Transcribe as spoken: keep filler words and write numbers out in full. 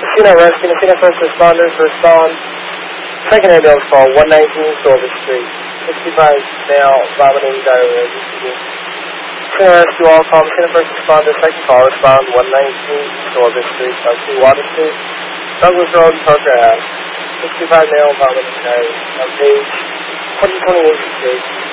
Casino Rescue, Casino First Responders respond. Second ambulance call, one nineteen Silver Street. sixty-five male vomiting diarrhea. Casino Rescue, all call, Casino First Responders, second call, respond, one nineteen Silver Street, on two Water Street. Douglas Road, Parker Ave. sixty-five male vomiting diarrhea. On page one twenty-eight,